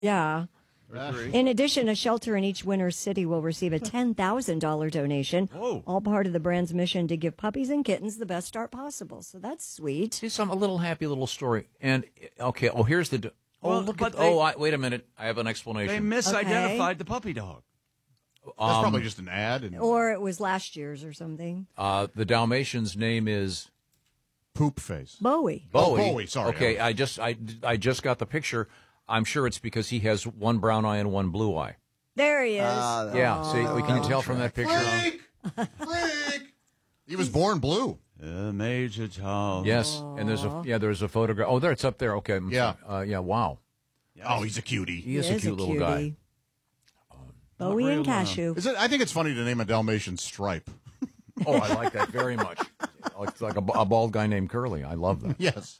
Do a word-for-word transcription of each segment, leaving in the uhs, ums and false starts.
Yeah. In addition, a shelter in each winner's city will receive a ten thousand dollars donation. Whoa. All part of the brand's mission to give puppies and kittens the best start possible. So that's sweet. See, some a little happy little story. And okay, oh, here's the. d- Oh, Well, look but at. they- oh, I, wait a minute. I have an explanation. They misidentified Okay. the puppy dog. That's Um, probably just an ad. And Or it was last year's or something. Uh, the Dalmatian's name is poop face. Bowie. Oh, Bowie. Bowie, sorry. Okay, I just I, I just got the picture. I'm sure it's because he has one brown eye and one blue eye. There he is. Ah, Yeah. See, we can you tell from that picture. Freak! Freak! He was born blue. Uh, Major Tom. Yes, and there's a yeah there's a photograph. Oh, there it's up there. Okay. I'm Yeah. sorry. Uh, yeah. Wow. Oh, he's a cutie. He is a cute little guy. cutie. Bowie and real, uh, Cashew. Is it? I think it's funny to name a Dalmatian Stripe. Oh, I like that very much. It's like a, a bald guy named Curly. I love that. Yes.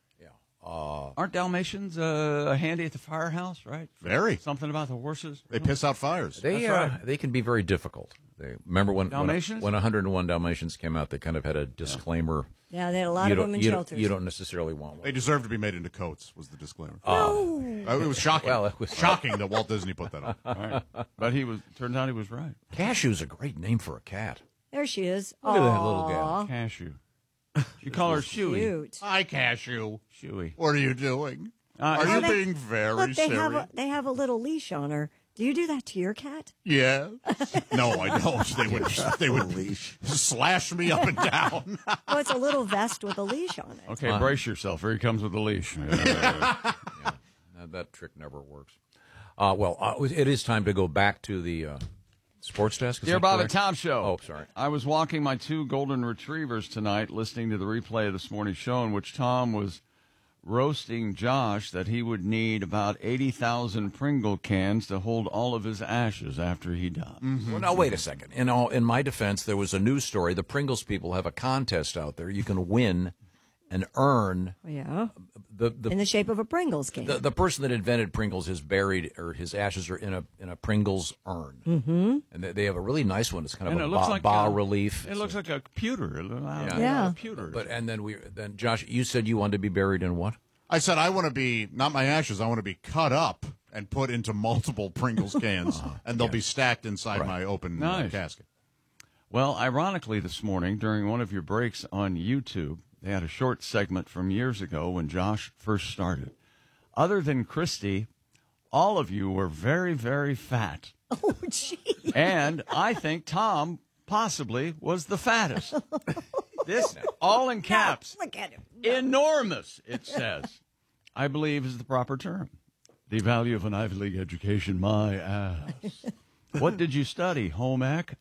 Aren't Dalmatians uh, handy at the firehouse, right? Very. Something about the horses. They piss out fires. They uh, they can be very difficult. They remember when when, Dalmatians? when one hundred and one Dalmatians came out, they kind of had a disclaimer. Yeah, they had a lot you of don't- them in you don't- shelters. You don't necessarily want one. They deserve to be made into coats, was the disclaimer. Oh. Uh, it was shocking. Well, it was- shocking that Walt Disney put that on. All right. But he was. Turns out he was right. Cashew's a great name for a cat. There she is. Look at that Aw, little gal. Cashew. You call her Shoey. Cute. Hi, Cashew. Shoey. What are you doing? Uh, Are Oh, you they- being very Look, they serious? have a, they have a little leash on her. Do you do that to your cat? Yeah. No, I don't. They would they would slash me up and down. Oh, it's a little vest with a leash on it. Okay, brace yourself. Here he comes with the leash. That, that trick never works. Uh, well, uh, it is time to go back to the uh, sports desk. Is Dear that Bob and correct? Tom Show. Oh, sorry. I was walking my two golden retrievers tonight, listening to the replay of this morning's show in which Tom was roasting Josh that he would need about eighty thousand Pringle cans to hold all of his ashes after he died. Well, now wait a second. In all, in my defense, there was a news story. The Pringles people have a contest out there. You can win and earn Yeah, the the in the shape of a Pringles can. the, the person that invented Pringles is buried, or his ashes are in a in a Pringles urn. Mm-hmm. And they, they have a really nice one. It's kind of And a it looks bas, like bas a- relief. It looks like a pewter. A little- Yeah. Yeah. A pewter. But and then we then Josh, you said you wanted to be buried in what? I said I want to be not my ashes. I want to be cut up and put into multiple Pringles cans, and they'll be stacked inside my open uh, Nice. casket. Well, ironically, this morning, during one of your breaks on YouTube, they had a short segment from years ago when Josh first started. Other than Christy, all of you were very, very fat. Oh, gee. And I think Tom possibly was the fattest. This, all in caps, Look at him. enormous, it says, I believe is the proper term. The value of an Ivy League education, my ass. What did you study, home ec?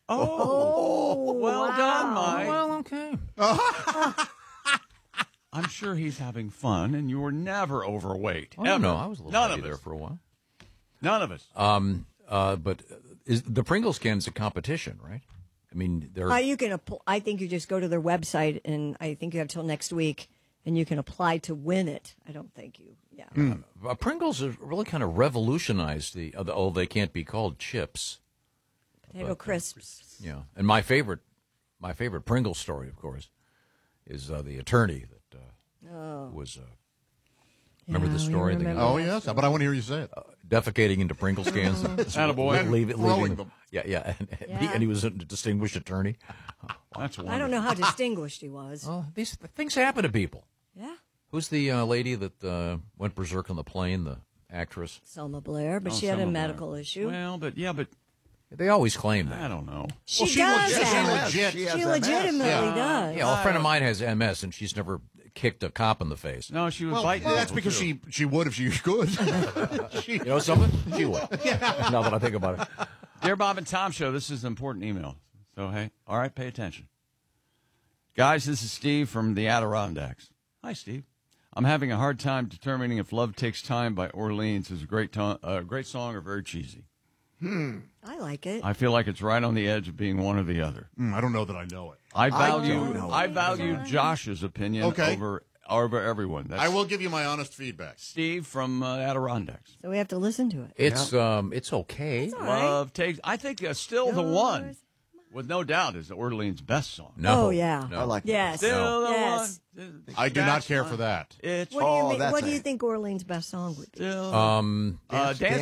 Oh, well done, Mike. Well, okay. I'm sure he's having fun, and you were never overweight. Oh, ever. no, I was a little None heavy of there us. for a while. None of us. Um, uh, but is the Pringles can's a competition, right? I mean, they're Uh, you can. App- I think you just go to their website, and I think you have till next week, and you can apply to win it. I don't think you. Yeah. uh, Pringles have really kind of revolutionized the. Uh, the oh, they can't be called chips. Potato crisps. Yeah, and my favorite, my favorite Pringles story, of course, is uh, the attorney that uh, was. Uh, remember Yeah, the we story? The remember. guy Oh yes, but I want to hear you say it. defecating into Pringles cans. and Attaboy. leave it, Throwing leaving them. Yeah, yeah, and, Yeah. He, and he was a distinguished attorney. That's wonderful. I don't know how distinguished he was. Well, these things happen to people. Yeah. Who's the uh, lady that uh, went berserk on the plane? The actress. Selma Blair, but Oh, she had a some of them. medical issue. Well, but yeah, but They always claim I that. don't know. she, she does legit- she have. legit- She She, has M S. legitimately Yeah. does. Yeah, well, a friend of mine has M S, and she's never kicked a cop in the face. No, she was Well, biting. that's people, because too. she she would if she could. she, You know something? She would. Now that I think about it. Dear Bob and Tom Show, this is an important email. So, hey, all right, pay attention. Guys, this is Steve from the Adirondacks. Hi, Steve. I'm having a hard time determining if Love Takes Time by Orleans is a great, to- uh, great song or very cheesy. I like it. I feel like it's right on the edge of being one or the other. Mm, I don't know that I know it. I don't value know. I, value Josh's opinion Okay. over over everyone. That's I will give you my honest feedback. Steve from uh, Adirondacks. So we have to listen to it. It's um, it's okay. All right. Love takes. I think uh, still the one. with no doubt, is Orleans' best song. No. Oh, yeah. No. I like that. Yes. Still the Yes. one. I do not That's care fine. for that. It's What do you Oh, mean, that's What do a- you think Orleans' best song would be? still Um, uh, Dance- Dance